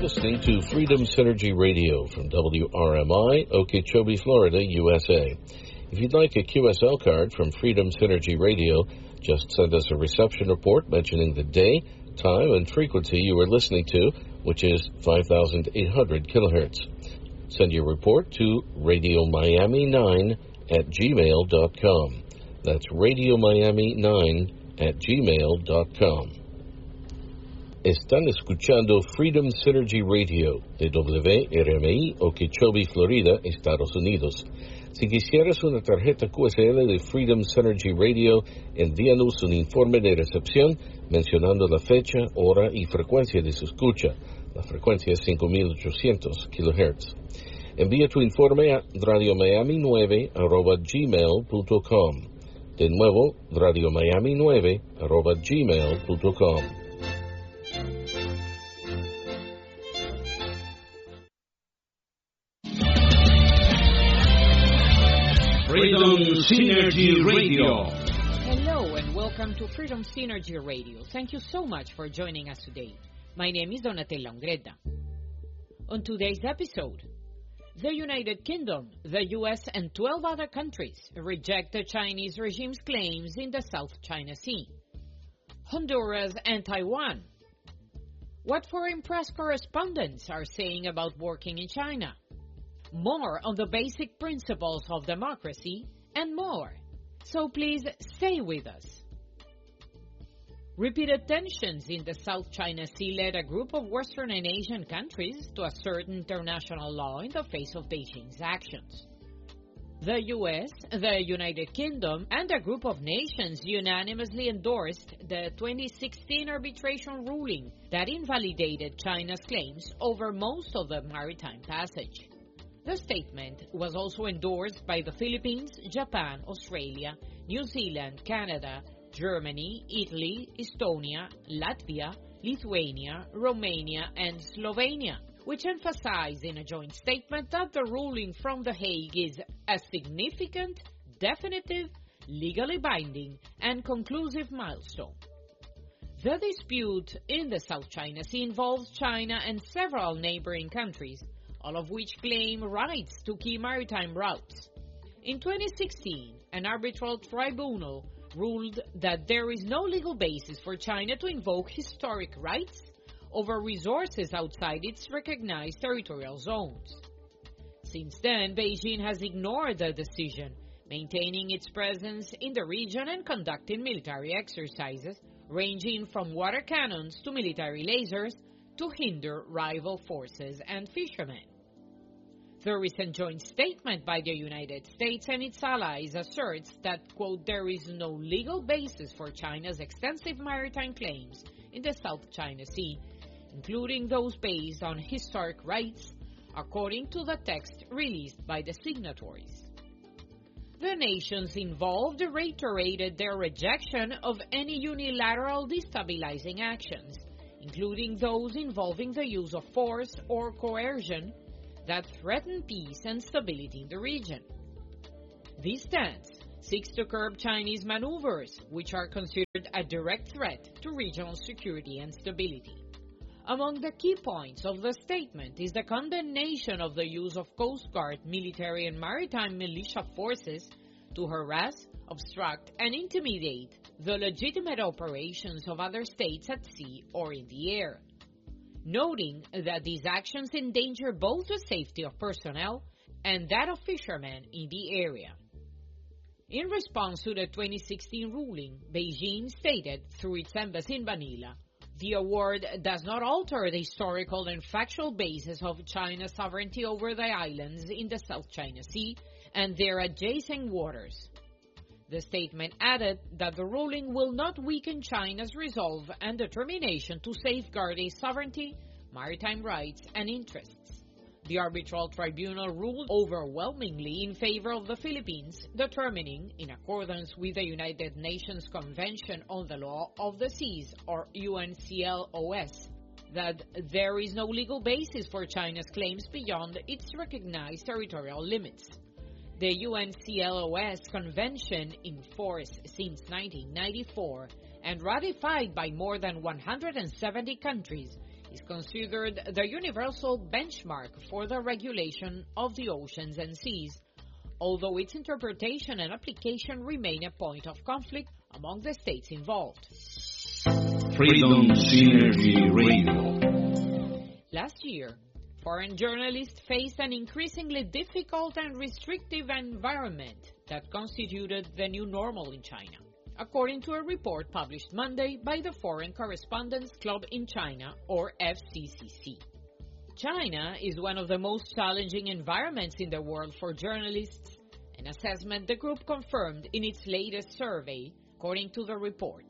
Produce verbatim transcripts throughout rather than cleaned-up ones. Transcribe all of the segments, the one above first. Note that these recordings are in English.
listening to Freedom Synergy Radio from W R M I, Okeechobee, Florida, U S A. If you'd like a Q S L card from Freedom Synergy Radio, just send us a reception report mentioning the day, time, and frequency you are listening to, which is five thousand eight hundred kilohertz. Send your report to radio miami nine at gmail dot com. That's radio miami nine at gmail dot com. Están escuchando Freedom Synergy Radio de W R M I, Okeechobee, Florida, Estados Unidos. Si quisieras una tarjeta Q S L de Freedom Synergy Radio, envíanos un informe de recepción mencionando la fecha, hora y frecuencia de su escucha. La frecuencia es cinco mil ochocientos kilohertz. Envía tu informe a radio miami nueve arroba gmail punto com. De nuevo, radio miami nueve arroba gmail punto com. Freedom Synergy Radio. Hello and welcome to Freedom Synergy Radio. Thank you so much for joining us today. My name is Donatella Ungretta. On today's episode, the United Kingdom, the U S, and twelve other countries reject the Chinese regime's claims in the South China Sea. Honduras and Taiwan. What foreign press correspondents are saying about working in China. More on the basic principles of democracy and more. So please stay with us. Repeated tensions in the South China Sea led a group of Western and Asian countries to assert international law in the face of Beijing's actions. The U S, the United Kingdom, and a group of nations unanimously endorsed the twenty sixteen arbitration ruling that invalidated China's claims over most of the maritime passage. The statement was also endorsed by the Philippines, Japan, Australia, New Zealand, Canada, Germany, Italy, Estonia, Latvia, Lithuania, Romania, and Slovenia, which emphasized in a joint statement that the ruling from The Hague is a significant, definitive, legally binding, and conclusive milestone. The dispute in the South China Sea involves China and several neighboring countries, all of which claim rights to key maritime routes. In twenty sixteen, an arbitral tribunal ruled that there is no legal basis for China to invoke historic rights over resources outside its recognized territorial zones. Since then, Beijing has ignored the decision, maintaining its presence in the region and conducting military exercises, ranging from water cannons to military lasers, to hinder rival forces and fishermen. The recent joint statement by the United States and its allies asserts that, quote, there is no legal basis for China's extensive maritime claims in the South China Sea, including those based on historic rights, according to the text released by the signatories. The nations involved reiterated their rejection of any unilateral destabilizing actions, including those involving the use of force or coercion that threaten peace and stability in the region. This stance seeks to curb Chinese maneuvers, which are considered a direct threat to regional security and stability. Among the key points of the statement is the condemnation of the use of Coast Guard, military, and maritime militia forces to harass, obstruct, and intimidate the legitimate operations of other states at sea or in the air, noting that these actions endanger both the safety of personnel and that of fishermen in the area. In response to the twenty sixteen ruling, Beijing stated through its embassy in Manila, the award does not alter the historical and factual basis of China's sovereignty over the islands in the South China Sea and their adjacent waters. The statement added that the ruling will not weaken China's resolve and determination to safeguard its sovereignty, maritime rights, and interests. The arbitral tribunal ruled overwhelmingly in favor of the Philippines, determining, in accordance with the United Nations Convention on the Law of the Seas, or U N C L O S, that there is no legal basis for China's claims beyond its recognized territorial limits. The U N C L O S Convention, in force since nineteen ninety-four and ratified by more than one hundred seventy countries, is considered the universal benchmark for the regulation of the oceans and seas, although its interpretation and application remain a point of conflict among the states involved. Freedom Synergy Radio. Last year, foreign journalists faced an increasingly difficult and restrictive environment that constituted the new normal in China, according to a report published Monday by the Foreign Correspondents Club in China, or F C C C. China is one of the most challenging environments in the world for journalists, an assessment the group confirmed in its latest survey, according to the report.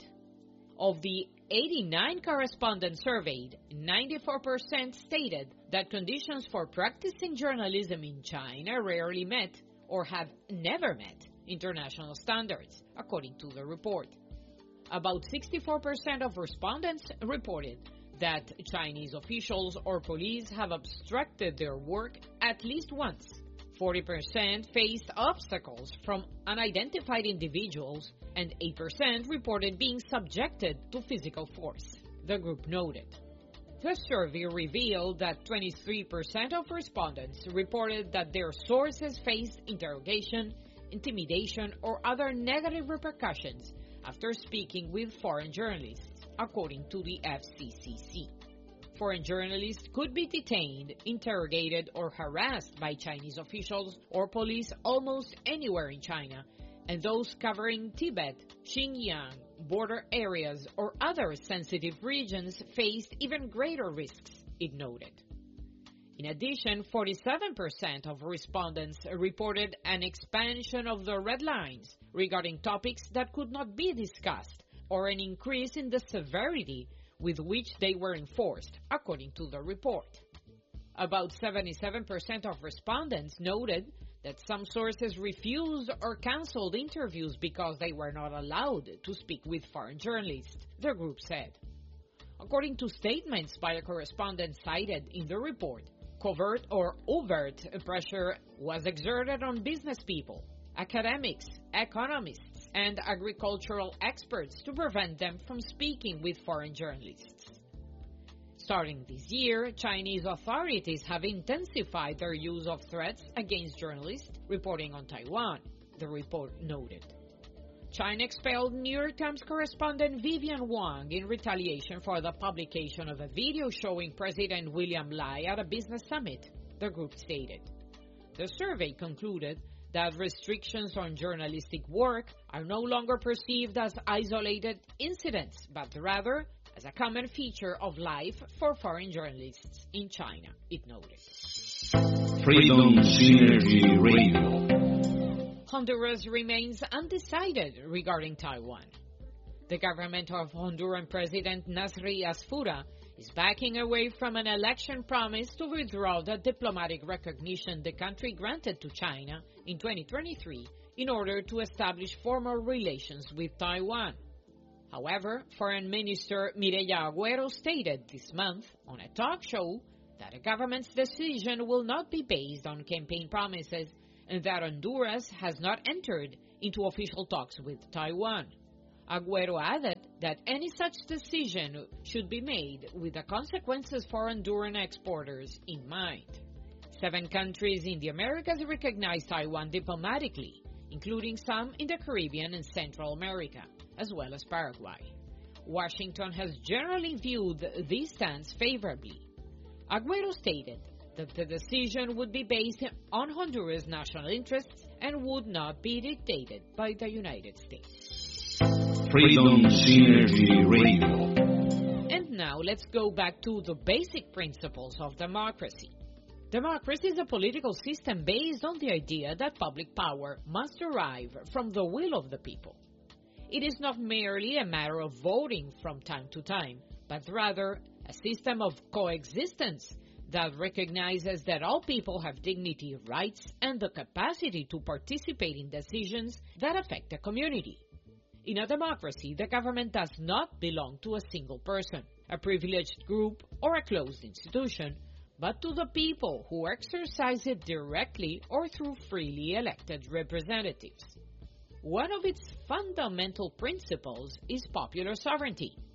Of the eighty-nine correspondents surveyed, ninety-four percent stated that conditions for practicing journalism in China rarely met or have never met international standards, according to the report. About sixty-four percent of respondents reported that Chinese officials or police have obstructed their work at least once. forty percent faced obstacles from unidentified individuals, and eight percent reported being subjected to physical force, the group noted. The survey revealed that twenty-three percent of respondents reported that their sources faced interrogation, intimidation, or other negative repercussions after speaking with foreign journalists, according to the F C C C. Foreign journalists could be detained, interrogated, or harassed by Chinese officials or police almost anywhere in China, and those covering Tibet, Xinjiang, border areas, or other sensitive regions faced even greater risks, it noted. In addition, forty-seven percent of respondents reported an expansion of the red lines regarding topics that could not be discussed, or an increase in the severity with which they were enforced, according to the report. About seventy-seven percent of respondents noted that some sources refused or canceled interviews because they were not allowed to speak with foreign journalists, the group said. According to statements by a correspondent cited in the report, covert or overt pressure was exerted on business people, academics, economists, and agricultural experts to prevent them from speaking with foreign journalists. Starting this year, Chinese authorities have intensified their use of threats against journalists reporting on Taiwan, the report noted. China expelled New York Times correspondent Vivian Wang in retaliation for the publication of a video showing President William Lai at a business summit, the group stated. The survey concluded that restrictions on journalistic work are no longer perceived as isolated incidents, but rather as a common feature of life for foreign journalists in China, it noted. Freedom Synergy Radio. Honduras remains undecided regarding Taiwan. The government of Honduran President Nasri Asfura is backing away from an election promise to withdraw the diplomatic recognition the country granted to China in twenty twenty-three in order to establish formal relations with Taiwan. However, Foreign Minister Mireya Agüero stated this month on a talk show that a government's decision will not be based on campaign promises and that Honduras has not entered into official talks with Taiwan. Agüero added that any such decision should be made with the consequences for Honduran exporters in mind. Seven countries in the Americas recognize Taiwan diplomatically, including some in the Caribbean and Central America, as well as Paraguay. Washington has generally viewed this stance favorably. Agüero stated that the decision would be based on Honduras' national interests and would not be dictated by the United States. Freedom Synergy Radio. And now let's go back to the basic principles of democracy. Democracy is a political system based on the idea that public power must derive from the will of the people. It is not merely a matter of voting from time to time, but rather a system of coexistence that recognizes that all people have dignity, rights, and the capacity to participate in decisions that affect the community. In a democracy, the government does not belong to a single person, a privileged group, or a closed institution, but to the people who exercise it directly or through freely elected representatives. One of its fundamental principles is popular sovereignty.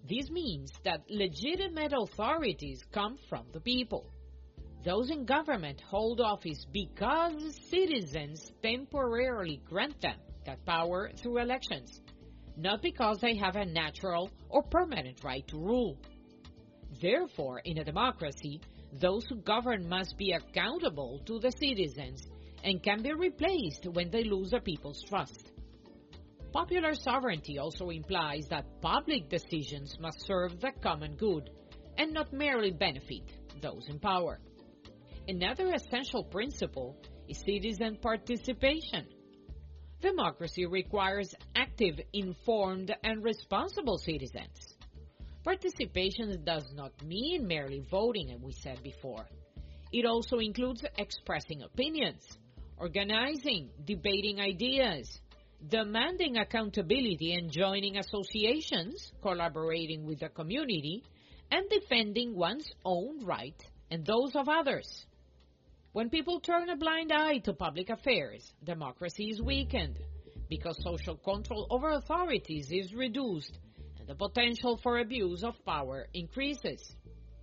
This means that legitimate authorities come from the people. Those in government hold office because citizens temporarily grant them that power through elections, not because they have a natural or permanent right to rule. Therefore, in a democracy, those who govern must be accountable to the citizens and can be replaced when they lose the people's trust. Popular sovereignty also implies that public decisions must serve the common good and not merely benefit those in power. Another essential principle is citizen participation. Democracy requires active, informed, and responsible citizens. Participation does not mean merely voting, as we said before. It also includes expressing opinions, organizing, debating ideas, demanding accountability and joining associations, collaborating with the community, and defending one's own right and those of others. When people turn a blind eye to public affairs, democracy is weakened because social control over authorities is reduced and the potential for abuse of power increases.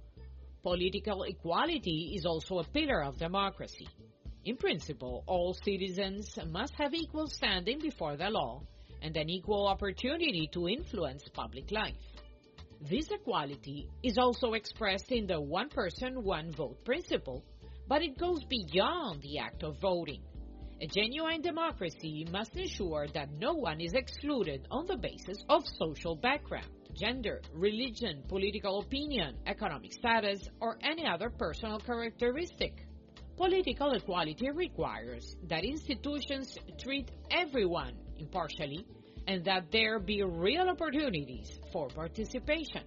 Political equality is also a pillar of democracy. In principle, all citizens must have equal standing before the law and an equal opportunity to influence public life. This equality is also expressed in the one person, one vote principle, but it goes beyond the act of voting. A genuine democracy must ensure that no one is excluded on the basis of social background, gender, religion, political opinion, economic status, or any other personal characteristic. Political equality requires that institutions treat everyone impartially and that there be real opportunities for participation.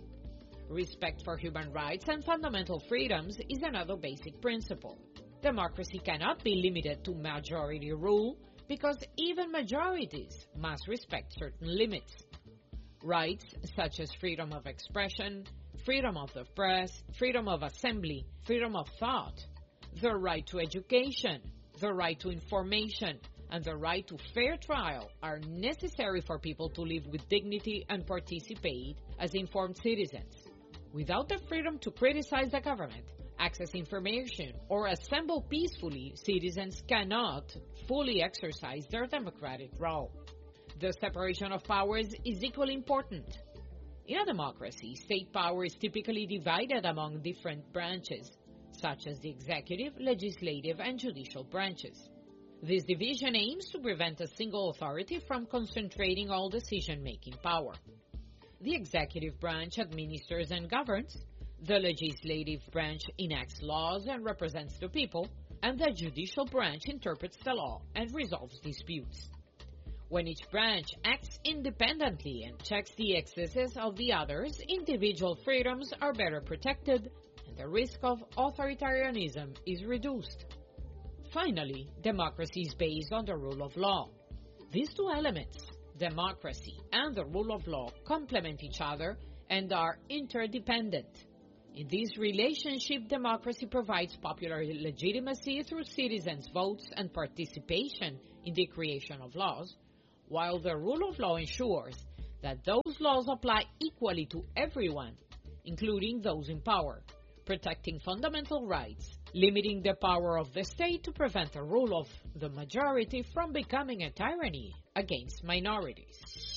Respect for human rights and fundamental freedoms is another basic principle. Democracy cannot be limited to majority rule because even majorities must respect certain limits. Rights such as freedom of expression, freedom of the press, freedom of assembly, freedom of thought, the right to education, the right to information, and the right to fair trial are necessary for people to live with dignity and participate as informed citizens. Without the freedom to criticize the government, access information, or assemble peacefully, citizens cannot fully exercise their democratic role. The separation of powers is equally important. In a democracy, state power is typically divided among different branches, such as the executive, legislative, and judicial branches. This division aims to prevent a single authority from concentrating all decision-making power. The executive branch administers and governs, the legislative branch enacts laws and represents the people, and the judicial branch interprets the law and resolves disputes. When each branch acts independently and checks the excesses of the others, individual freedoms are better protected and the risk of authoritarianism is reduced. Finally, democracy is based on the rule of law. These two elements, democracy and the rule of law, complement each other and are interdependent. In this relationship, democracy provides popular legitimacy through citizens' votes and participation in the creation of laws, while the rule of law ensures that those laws apply equally to everyone, including those in power, protecting fundamental rights, limiting the power of the state to prevent the rule of the majority from becoming a tyranny against minorities.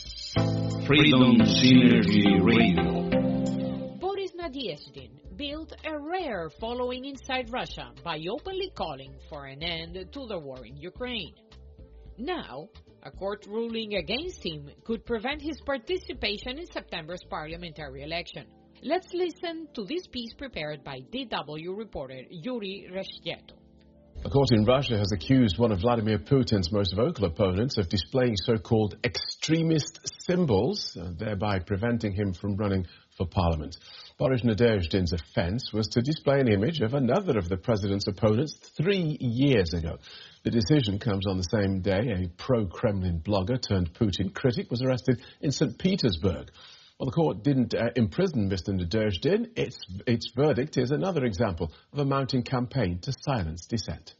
Freedom Synergy Radio. Boris Nadezhdin built a rare following inside Russia by openly calling for an end to the war in Ukraine. Now, a court ruling against him could prevent his participation in September's parliamentary election. Let's listen to this piece prepared by D W reporter Yuri Reshcheto. A court in Russia has accused one of Vladimir Putin's most vocal opponents of displaying so-called extremist symbols, uh, thereby preventing him from running for parliament. Boris Nadezhdin's offence was to display an image of another of the president's opponents three years ago. The decision comes on the same day a pro-Kremlin blogger turned Putin critic was arrested in Saint Petersburg. Well, the court didn't uh, imprison Mister Nadezhdin. Its, its verdict is another example of a mounting campaign to silence dissent.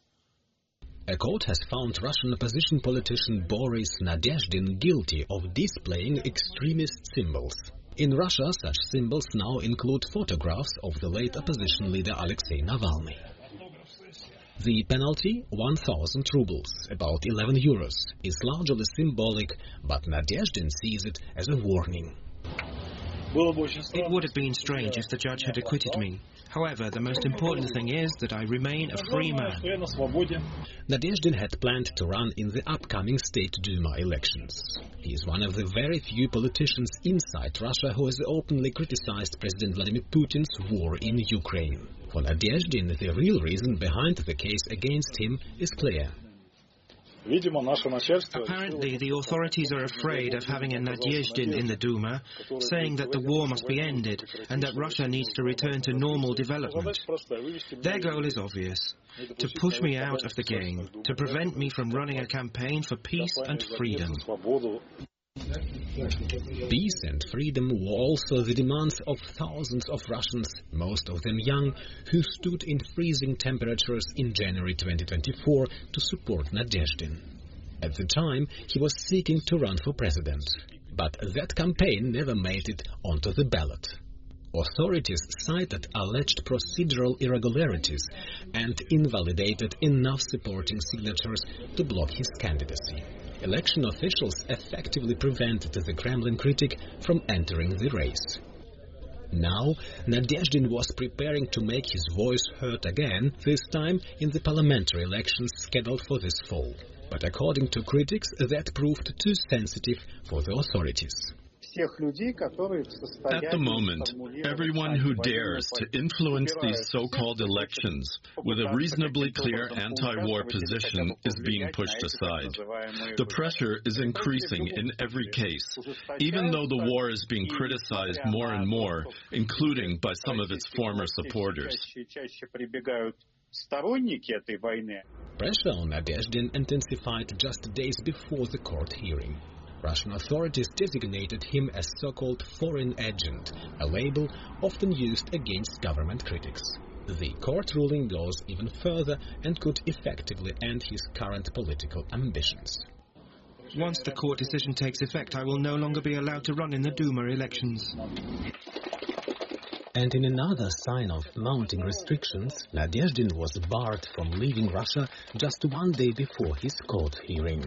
A court has found Russian opposition politician Boris Nadezhdin guilty of displaying extremist symbols. In Russia, such symbols now include photographs of the late opposition leader Alexei Navalny. The penalty, one thousand rubles, about eleven euros, is largely symbolic, but Nadezhdin sees it as a warning. It would have been strange if the judge had acquitted me. However, the most important thing is that I remain a free man. Nadezhdin had planned to run in the upcoming State Duma elections. He is one of the very few politicians inside Russia who has openly criticized President Vladimir Putin's war in Ukraine. For Nadezhdin, the real reason behind the case against him is clear. Apparently, the authorities are afraid of having a Nadezhdin in the Duma, saying that the war must be ended and that Russia needs to return to normal development. Their goal is obvious: to push me out of the game, to prevent me from running a campaign for peace and freedom. Peace and freedom were also the demands of thousands of Russians, most of them young, who stood in freezing temperatures in January twenty twenty-four to support Nadezhdin. At the time, he was seeking to run for president, but that campaign never made it onto the ballot. Authorities cited alleged procedural irregularities and invalidated enough supporting signatures to block his candidacy. Election officials effectively prevented the Kremlin critic from entering the race. Now, Nadezhdin was preparing to make his voice heard again, this time in the parliamentary elections scheduled for this fall. But according to critics, that proved too sensitive for the authorities. At the moment, everyone who dares to influence these so-called elections with a reasonably clear anti-war position is being pushed aside. The pressure is increasing in every case, even though the war is being criticized more and more, including by some of its former supporters. Pressure on Nadezhdin intensified just days before the court hearing. Russian authorities designated him as so-called foreign agent, a label often used against government critics. The court ruling goes even further and could effectively end his current political ambitions. Once the court decision takes effect, I will no longer be allowed to run in the Duma elections. And in another sign of mounting restrictions, Nadezhdin was barred from leaving Russia just one day before his court hearing.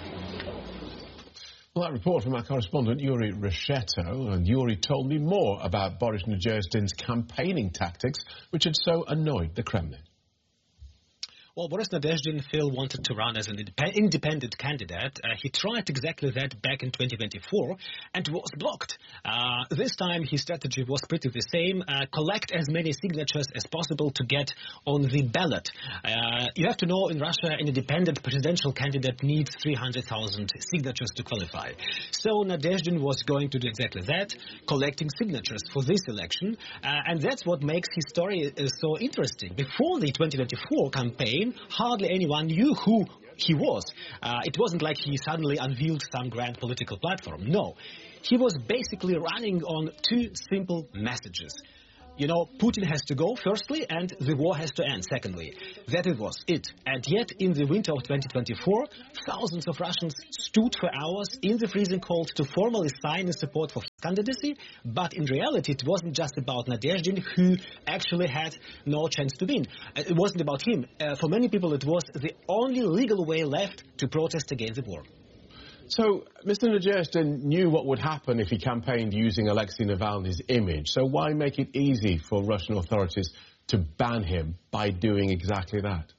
Well, that report from our correspondent Yuri Reshetto, and Yuri told me more about Boris Nadezhdin's campaigning tactics, which had so annoyed the Kremlin. Well, Boris Nadezhdin still wanted to run as an independent candidate. Uh, he tried exactly that back in twenty twenty-four and was blocked. Uh, this time his strategy was pretty the same. Uh, collect as many signatures as possible to get on the ballot. Uh, you have to know in Russia an independent presidential candidate needs three hundred thousand signatures to qualify. So Nadezhdin was going to do exactly that, collecting signatures for this election. Uh, and that's what makes his story uh, so interesting. Before the twenty twenty-four campaign, hardly anyone knew who he was. Uh, it wasn't like he suddenly unveiled some grand political platform. No, he was basically running on two simple messages. You know, Putin has to go, firstly, and the war has to end, secondly. That it was it. And yet, in the winter of twenty twenty-four, thousands of Russians stood for hours in the freezing cold to formally sign in support for his candidacy. But in reality, it wasn't just about Nadezhdin, who actually had no chance to win. It wasn't about him. Uh, for many people, it was the only legal way left to protest against the war. So, Mister Nadezhdin knew what would happen if he campaigned using Alexei Navalny's image. So why make it easy for Russian authorities to ban him by doing exactly that?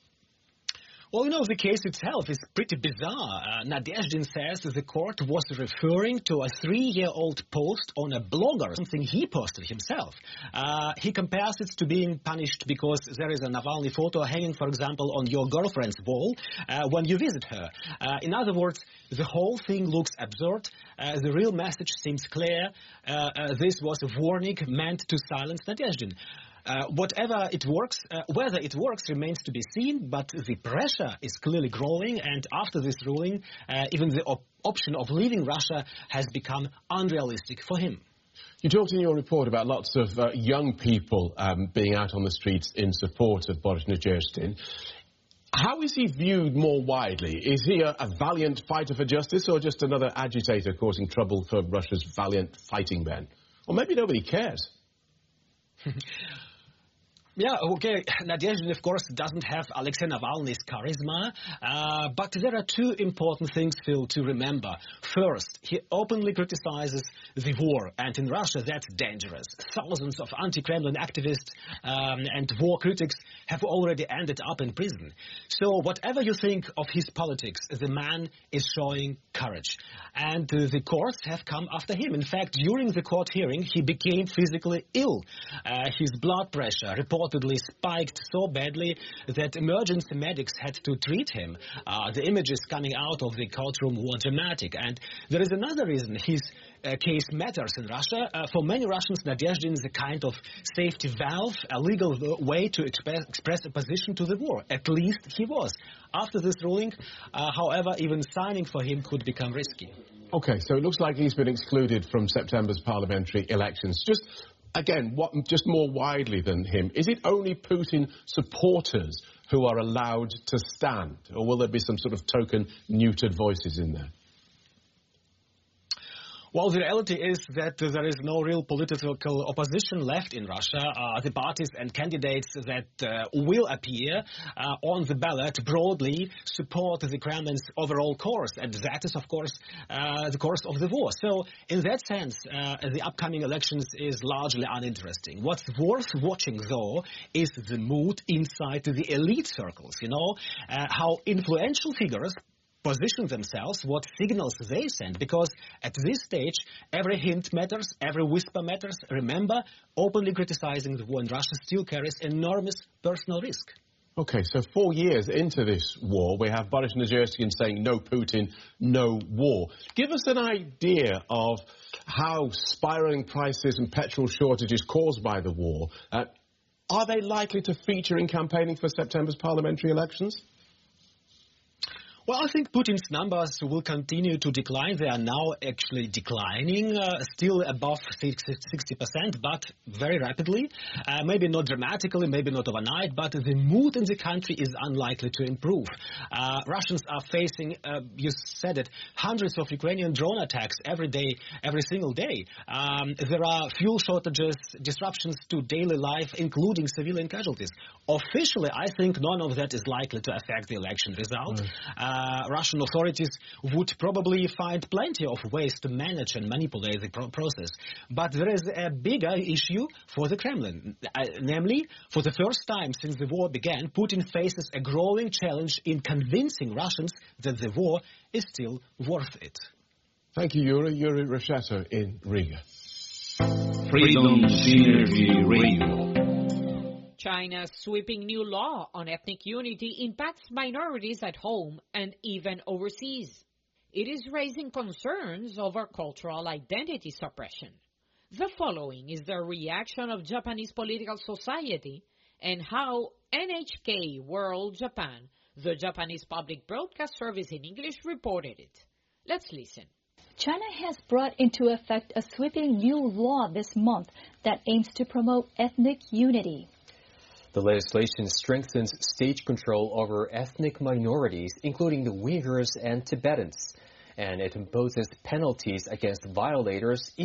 Well, you know, the case itself is pretty bizarre. Uh, Nadezhdin says the court was referring to a three-year-old post on a blogger, something he posted himself. Uh, he compares it to being punished because there is a Navalny photo hanging, for example, on your girlfriend's wall uh, when you visit her. Uh, in other words, the whole thing looks absurd. Uh, the real message seems clear. Uh, uh, this was a warning meant to silence Nadezhdin. Uh, whatever it works, uh, whether it works remains to be seen, but the pressure is clearly growing, and after this ruling, uh, even the op option of leaving Russia has become unrealistic for him. You talked in your report about lots of uh, young people um, being out on the streets in support of Boris Nadezhdin. How is he viewed more widely? Is he a, a valiant fighter for justice or just another agitator causing trouble for Russia's valiant fighting men? Or maybe nobody cares. Yeah, okay, Nadeždin, of course, doesn't have Alexei Navalny's charisma, uh, but there are two important things, Phil, to remember. First, he openly criticizes the war, and in Russia that's dangerous. Thousands of anti-Kremlin activists um, and war critics have already ended up in prison. So whatever you think of his politics, the man is showing courage. And uh, the courts have come after him. In fact, during the court hearing, he became physically ill. Uh, his blood pressure reported spiked so badly that emergency medics had to treat him. Uh, the images coming out of the courtroom were dramatic. And there is another reason his uh, case matters in Russia. Uh, for many Russians, Nadeždin is a kind of safety valve, a legal way to express, express opposition to the war. At least he was. After this ruling, uh, however, even signing for him could become risky. Okay, so it looks like he's been excluded from September's parliamentary elections. Just Again, what, just more widely than him, is it only Putin supporters who are allowed to stand? Or will there be some sort of token neutered voices in there? Well, the reality is that uh, there is no real political opposition left in Russia. Uh, the parties and candidates that uh, will appear uh, on the ballot broadly support the Kremlin's overall course, and that is, of course, uh, the course of the war. So, in that sense, uh, the upcoming elections is largely uninteresting. What's worth watching, though, is the mood inside the elite circles, you know, uh, how influential figures position themselves, what signals they send, because at this stage, every hint matters, every whisper matters. Remember, openly criticizing the war in Russia still carries enormous personal risk. Okay, so four years into this war, we have Boris Nadezhdin saying no Putin, no war. Give us an idea of how spiraling prices and petrol shortages caused by the war, uh, are they likely to feature in campaigning for September's parliamentary elections? Well, I think Putin's numbers will continue to decline. They are now actually declining, uh, still above sixty percent, but very rapidly. Uh, maybe not dramatically, maybe not overnight, but the mood in the country is unlikely to improve. Uh, Russians are facing, uh, you said it, hundreds of Ukrainian drone attacks every day, every single day. Um, there are fuel shortages, disruptions to daily life, including civilian casualties. Officially, I think none of that is likely to affect the election result. Mm. Uh, Uh, Russian authorities would probably find plenty of ways to manage and manipulate the pro process. But there is a bigger issue for the Kremlin. Uh, namely, for the first time since the war began, Putin faces a growing challenge in convincing Russians that the war is still worth it. Thank you, Yuri. Yuri Rasheto in Riga. Freedom Synergy Radio. China's sweeping new law on ethnic unity impacts minorities at home and even overseas. It is raising concerns over cultural identity suppression. The following is the reaction of Japanese political society and how N H K World Japan, the Japanese public broadcast service in English, reported it. Let's listen. China has brought into effect a sweeping new law this month that aims to promote ethnic unity. The legislation strengthens state control over ethnic minorities, including the Uyghurs and Tibetans, and it imposes penalties against violators